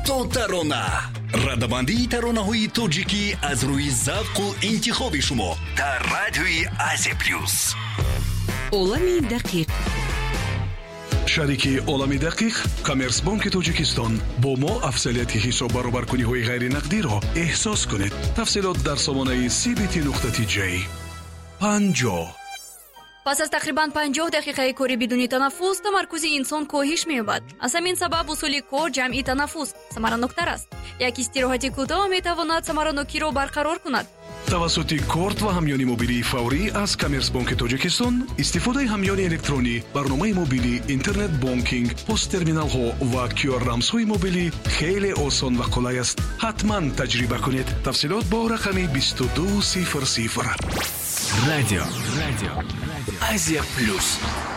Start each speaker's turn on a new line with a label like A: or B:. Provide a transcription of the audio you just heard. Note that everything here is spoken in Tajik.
A: то тарона. радамандии таронаҳои тоҷикӣ аз рӯи завқу интихоби шумо дар радиои Азия Плюс.
B: олами дақиқ.
C: шарики олами дақиқ коммерсбонки тоҷикистон бо мо афзалияти ҳисоб баробаркуниҳои ғайринақдиро эҳсос кунед. тафсилот дар сомонаи cbt.j 50.
D: пас аз тақрибан 50 дақиқаи кори бидуни танаффус тамаркузи инсон коҳиш меёбад. аз ҳамин сабаб усули кор ҷамъи танаффус самараноктар аст. як истироҳати кӯтоҳ метавонад самаранокиро барқарор кунад.
C: тавассути корт ва ҳамёни мобилии фаврӣ аз коммерсбонки тоҷикистон истифодаи ҳамёни электронӣ, барномаи мобилӣ, интернет бонкинг, посттерминалҳо ва QR-рамзҳои мобилӣ хеле осон ва қулай аст. ҳатман таҷриба кунед. тафсилот бо рақами 2200.
A: радио Азия Плюс.